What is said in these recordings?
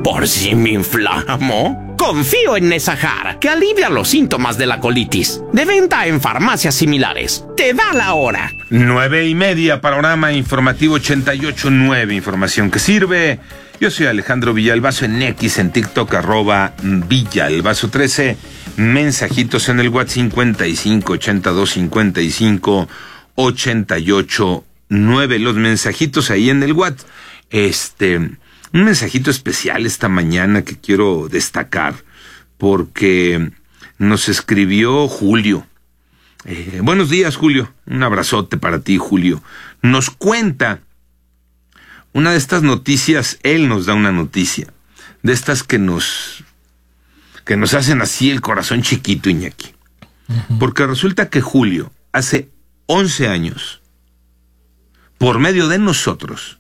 ¿Por si me inflamo? Confío en Nesajar, que alivia los síntomas de la colitis. De venta en farmacias similares. Te da la hora. 9:30, panorama informativo 88.9, información que sirve. Yo soy Alejandro Villalbazo en X, en TikTok, @Villalbazo13. Mensajitos en el WhatsApp 55 82 55 88 9. Los mensajitos ahí en el WhatsApp. Un mensajito especial esta mañana que quiero destacar, porque nos escribió Julio. Buenos días, Julio. Un abrazote para ti, Julio. Nos cuenta una de estas noticias, él nos da una noticia, de estas que nos hacen así el corazón chiquito, Iñaki. Porque resulta que Julio, hace 11 años, por medio de nosotros,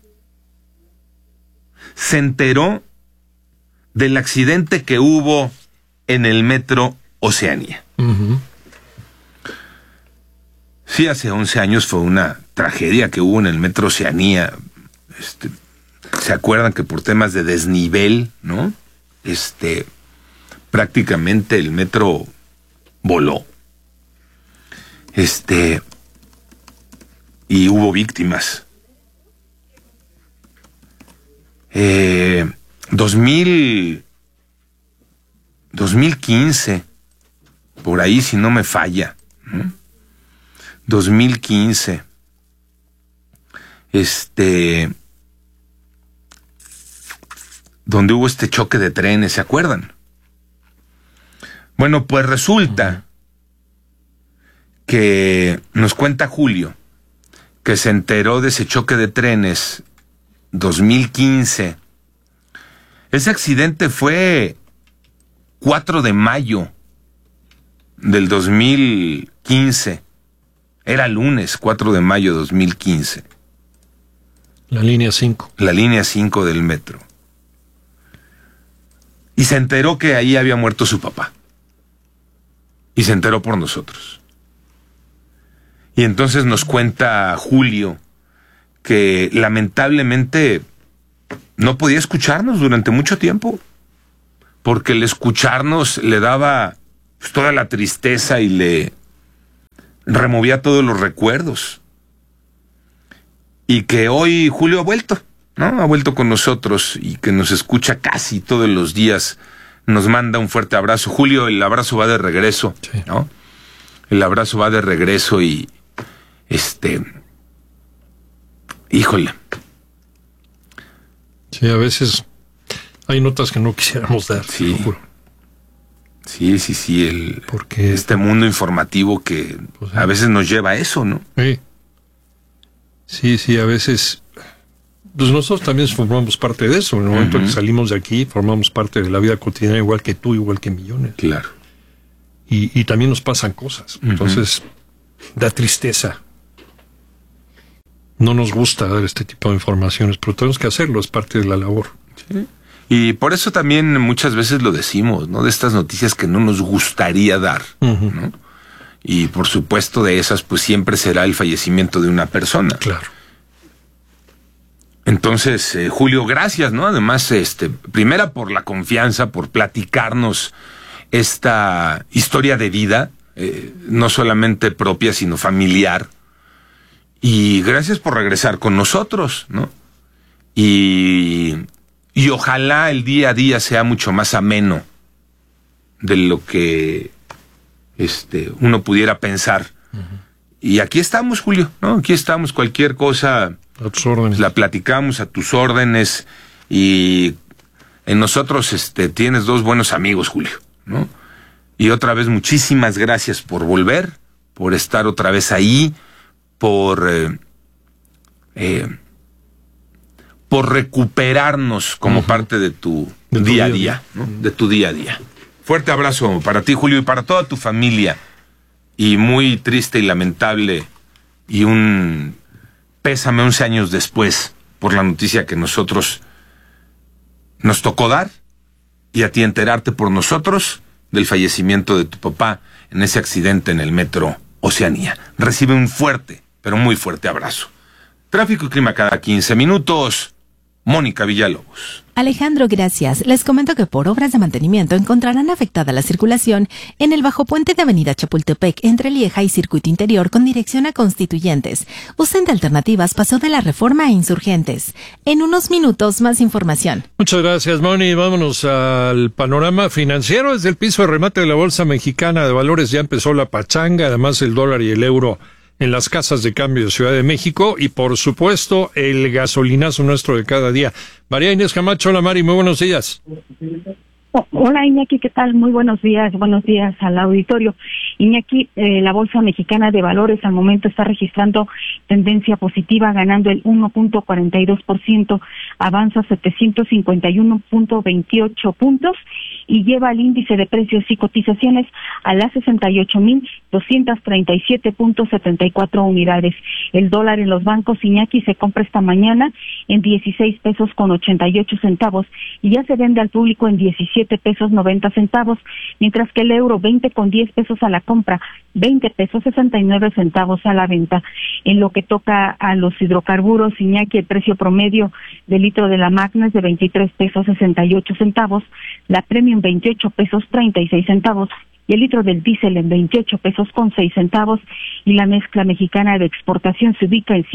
se enteró del accidente que hubo en el Metro Oceanía. Sí, hace 11 años fue una tragedia que hubo en el Metro Oceanía. ¿Se acuerdan que por temas de desnivel, no? Prácticamente el metro voló. Y hubo víctimas. 2015, por ahí si no me falla, ¿no? 2015, donde hubo este choque de trenes, ¿se acuerdan? Bueno, pues resulta que nos cuenta Julio que se enteró de ese choque de trenes 2015. Ese accidente fue 4 de mayo del 2015. Era lunes, 4 de mayo de 2015. La línea 5. La línea 5 del metro. Y se enteró que ahí había muerto su papá. Y se enteró por nosotros. Y entonces nos cuenta Julio que lamentablemente no podía escucharnos durante mucho tiempo, porque el escucharnos le daba pues toda la tristeza y le removía todos los recuerdos. Y que hoy Julio ha vuelto, ¿no? Ha vuelto con nosotros y que nos escucha casi todos los días. Nos manda un fuerte abrazo. Julio, el abrazo va de regreso, sí, ¿no? El abrazo va de regreso y híjole. Sí, a veces hay notas que no quisiéramos dar, sí, te lo juro. Sí, porque este mundo informativo que pues, a veces nos lleva a eso, ¿no? Sí, a veces pues nosotros también formamos parte de eso. En el momento que salimos de aquí, formamos parte de la vida cotidiana, igual que tú, igual que millones. Claro. Y también nos pasan cosas. Entonces, da tristeza. No nos gusta dar este tipo de informaciones, pero tenemos que hacerlo, es parte de la labor. Sí. Y por eso también muchas veces lo decimos, ¿no? De estas noticias que no nos gustaría dar, ¿no? Y por supuesto de esas, pues siempre será el fallecimiento de una persona. Claro. Entonces, Julio, gracias, ¿no? Además, primera por la confianza, por platicarnos esta historia de vida, no solamente propia, sino familiar. Y gracias por regresar con nosotros, ¿no? Y ojalá el día a día sea mucho más ameno de lo que uno pudiera pensar. Y aquí estamos, Julio, ¿no? Aquí estamos, cualquier cosa a tus órdenes. La platicamos a tus órdenes. Y en nosotros tienes 2 buenos amigos, Julio, ¿no? Y otra vez muchísimas gracias por volver, por estar otra vez ahí, por recuperarnos como parte de tu día a día, ¿no? De tu día a día. Fuerte abrazo para ti, Julio, y para toda tu familia. Y muy triste y lamentable, y un pésame 11 años después por la noticia que nosotros nos tocó dar, y a ti enterarte por nosotros del fallecimiento de tu papá en ese accidente en el Metro Oceanía. Recibe un fuerte, pero muy fuerte abrazo. Tráfico y clima cada 15 minutos. Mónica Villalobos. Alejandro, gracias. Les comento que por obras de mantenimiento encontrarán afectada la circulación en el bajo puente de Avenida Chapultepec entre Lieja y Circuito Interior con dirección a Constituyentes. Usen de alternativas Paseo de la Reforma a Insurgentes. En unos minutos, más información. Muchas gracias, Moni. Vámonos al panorama financiero. Desde el piso de remate de la Bolsa Mexicana de Valores ya empezó la pachanga, además el dólar y el euro en las casas de cambio de Ciudad de México y, por supuesto, el gasolinazo nuestro de cada día. María Inés Camacho, hola Mari, muy buenos días. Hola Iñaki, ¿qué tal? Muy buenos días al auditorio. Iñaki, la Bolsa Mexicana de Valores al momento está registrando tendencia positiva, ganando el 1.42%, avanza 751.28 puntos y lleva el índice de precios y cotizaciones a las 68,237.74 unidades. El dólar en los bancos, Iñaki, se compra esta mañana en 16 pesos con 88 centavos y ya se vende al público en 17 pesos 90 centavos, mientras que el euro 20 con 10 pesos a la compra, 20 pesos 69 centavos a la venta. En lo que toca a los hidrocarburos, Iñaki, el precio promedio del litro de la Magna es de 23 pesos 68 centavos, la Premium 28 pesos 36 centavos y el litro del diésel en 28 pesos con 6 centavos y la mezcla mexicana de exportación se ubica en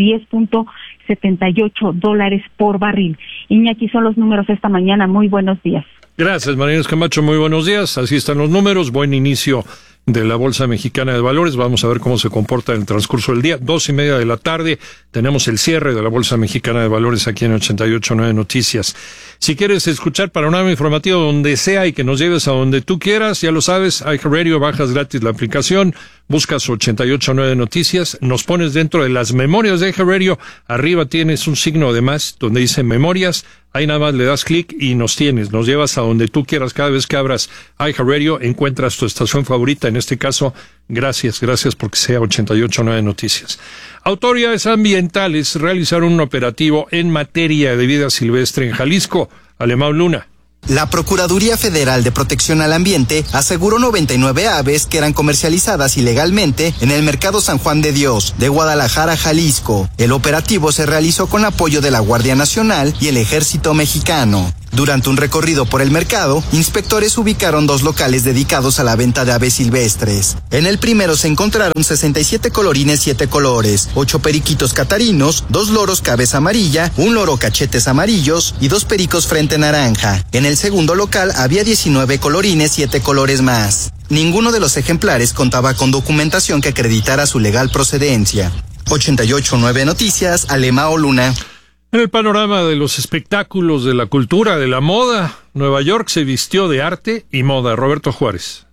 $110.78 por barril. Iñaki, son los números esta mañana. Muy buenos días. Gracias, María Inés Camacho, muy buenos días. Así están los números, buen inicio de la Bolsa Mexicana de Valores. Vamos a ver cómo se comporta en el transcurso del día. 2:30 de la tarde tenemos el cierre de la Bolsa Mexicana de Valores aquí en 88.9 Noticias. Si quieres escuchar panorama informativo donde sea y que nos lleves a donde tú quieras, ya lo sabes, iHeartRadio, bajas gratis la aplicación, buscas 88.9 Noticias, nos pones dentro de las memorias de iHeartRadio, arriba tienes un signo de más donde dice memorias, ahí nada más le das clic y nos llevas a donde tú quieras. Cada vez que abras iHeartRadio encuentras tu estación favorita, en este caso, gracias porque sea 88.9 Noticias. Autoridades ambientales realizaron un operativo en materia de vida silvestre en Jalisco. Alemão Luna. La Procuraduría Federal de Protección al Ambiente aseguró 99 aves que eran comercializadas ilegalmente en el Mercado San Juan de Dios de Guadalajara, Jalisco. El operativo se realizó con apoyo de la Guardia Nacional y el Ejército Mexicano. Durante un recorrido por el mercado, inspectores ubicaron 2 locales dedicados a la venta de aves silvestres. En el primero se encontraron 67 colorines 7 colores, 8 periquitos catarinos, 2 loros cabeza amarilla, 1 loro cachetes amarillos y 2 pericos frente naranja. En el segundo local había 19 colorines 7 colores más. Ninguno de los ejemplares contaba con documentación que acreditara su legal procedencia. 88.9 Noticias, Alemão Luna. En el panorama de los espectáculos, de la cultura, de la moda, Nueva York se vistió de arte y moda. Roberto Juárez.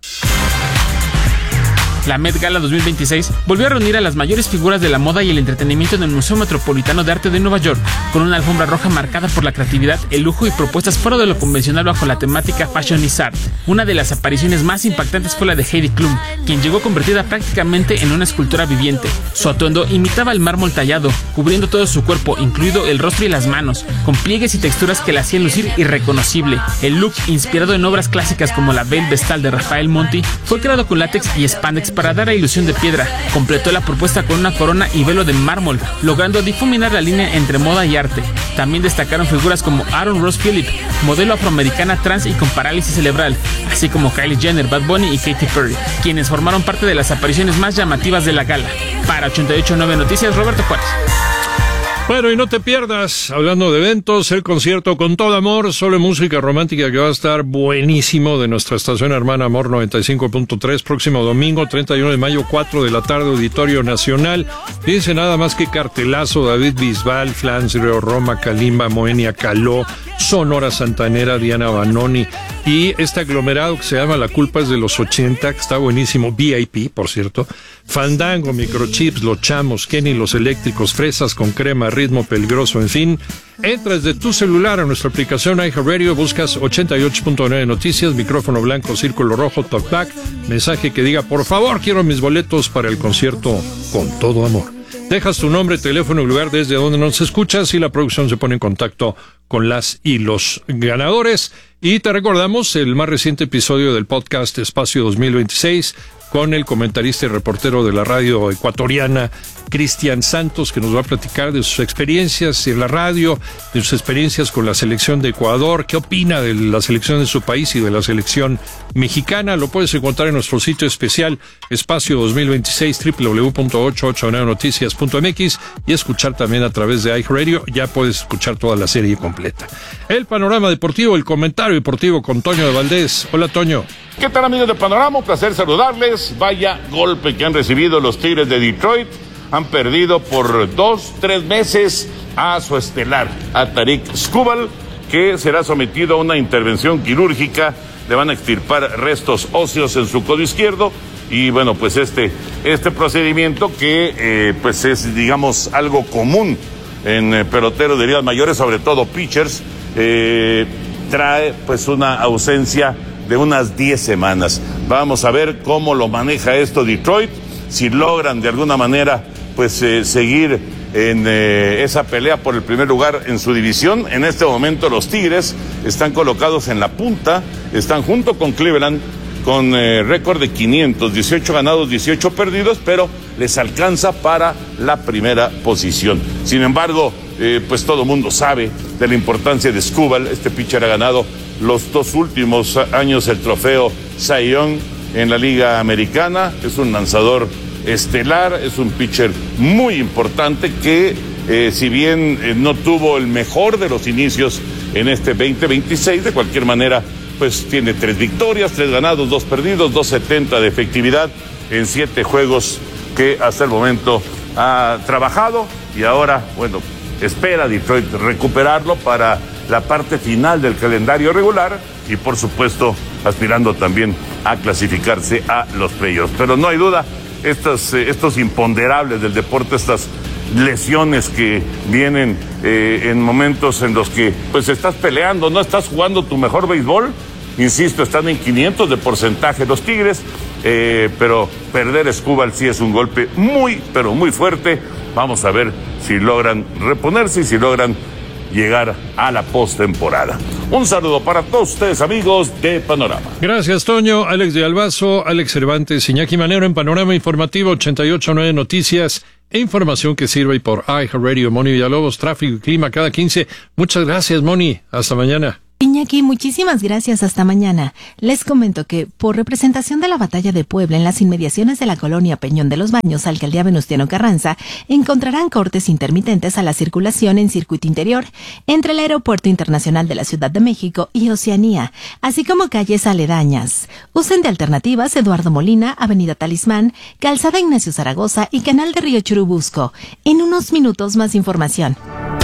La Met Gala 2026 volvió a reunir a las mayores figuras de la moda y el entretenimiento en el Museo Metropolitano de Arte de Nueva York, con una alfombra roja marcada por la creatividad, el lujo y propuestas fuera de lo convencional bajo la temática Fashion is Art. Una de las apariciones más impactantes fue la de Heidi Klum, quien llegó convertida prácticamente en una escultura viviente. Su atuendo imitaba el mármol tallado, cubriendo todo su cuerpo, incluido el rostro y las manos, con pliegues y texturas que la hacían lucir irreconocible. El look, inspirado en obras clásicas como la Belle Vestal de Rafael Monti, fue creado con látex y spandex para dar a ilusión de piedra. Completó la propuesta con una corona y velo de mármol, logrando difuminar la línea entre moda y arte. También destacaron figuras como Aaron Ross Phillip, modelo afroamericana trans y con parálisis cerebral, así como Kylie Jenner, Bad Bunny y Katy Perry, quienes formaron parte de las apariciones más llamativas de la gala. Para 88.9 Noticias, Roberto Juárez. Bueno, y no te pierdas, hablando de eventos, el concierto Con Todo Amor, solo en música romántica, que va a estar buenísimo, de nuestra estación hermana Amor 95.3, próximo domingo, 31 de mayo, 4 de la tarde, Auditorio Nacional. Fíjense nada más que cartelazo: David Bisbal, Flans, Río Roma, Kalimba, Moenia Caló, Sonora Santanera, Diana Banoni, y este aglomerado que se llama La Culpa es de los 80, que está buenísimo, VIP, por cierto, Fandango, Microchips, Los Chamos, Kenny, Los Eléctricos, Fresas con Crema, Ritmo Peligroso, en fin. Entras de tu celular a nuestra aplicación iHeartRadio, buscas 88.9 Noticias, micrófono blanco, círculo rojo, talkback, mensaje que diga: por favor, quiero mis boletos para el concierto Con Todo Amor. Dejas tu nombre, teléfono y lugar desde donde nos escuchas y la producción se pone en contacto con las y los ganadores. Y te recordamos el más reciente episodio del podcast Espacio 2026, con el comentarista y reportero de la radio ecuatoriana, Cristian Santos, que nos va a platicar de sus experiencias en la radio, de sus experiencias con la selección de Ecuador, qué opina de la selección de su país y de la selección mexicana. Lo puedes encontrar en nuestro sitio especial Espacio 2026, www.889noticias.mx, y escuchar también a través de iHeartRadio. Ya puedes escuchar toda la serie completa. El panorama deportivo, el comentario deportivo con Toño de Valdés. Hola, Toño. ¿Qué tal, amigos de Panorama? Un placer saludarles. Vaya golpe que han recibido los Tigres de Detroit. Han perdido por 2-3 meses a su estelar, a Tarik Skubal, que será sometido a una intervención quirúrgica. Le van a extirpar restos óseos en su codo izquierdo. Y bueno, pues este procedimiento que pues es, digamos, algo común en peloteros de ligas mayores, sobre todo pitchers, trae pues una ausencia de unas 10 semanas. Vamos a ver cómo lo maneja esto Detroit, si logran de alguna manera pues seguir en esa pelea por el primer lugar en su división. En este momento los Tigres están colocados en la punta, están junto con Cleveland con récord de 500, 18 ganados, 18 perdidos, pero les alcanza para la primera posición. Sin embargo, pues todo mundo sabe de la importancia de Skubal. Este pitcher ha ganado los 2 últimos años el trofeo Cy Young en la Liga Americana. Es un lanzador estelar, es un pitcher muy importante que si bien no tuvo el mejor de los inicios en este 2026, de cualquier manera pues tiene 3 victorias, 3 ganados, 2 perdidos, 2.70 de efectividad en 7 juegos que hasta el momento ha trabajado, y ahora, bueno, espera Detroit recuperarlo para la parte final del calendario regular y por supuesto aspirando también a clasificarse a los playoffs. Pero no hay duda, estos imponderables del deporte, estas lesiones que vienen en momentos en los que pues estás peleando, no estás jugando tu mejor béisbol. Insisto, están en 500 de porcentaje los Tigres, pero perder a Skubal sí es un golpe muy, pero muy fuerte. Vamos a ver si logran reponerse y si logran llegar a la postemporada. Un saludo para todos ustedes, amigos de Panorama. Gracias, Toño. Alex de Albazo, Alex Cervantes, Iñaki Manero en Panorama Informativo 88.9 Noticias e información que sirve por iHeartRadio. Moni Villalobos, tráfico y clima cada 15. Muchas gracias, Moni. Hasta mañana. Iñaki, muchísimas gracias. Hasta mañana. Les comento que, por representación de la Batalla de Puebla en las inmediaciones de la colonia Peñón de los Baños, Alcaldía Venustiano Carranza, encontrarán cortes intermitentes a la circulación en circuito interior entre el Aeropuerto Internacional de la Ciudad de México y Oceanía, así como calles aledañas. Usen de alternativas Eduardo Molina, Avenida Talismán, Calzada Ignacio Zaragoza y Canal de Río Churubusco. En unos minutos más información.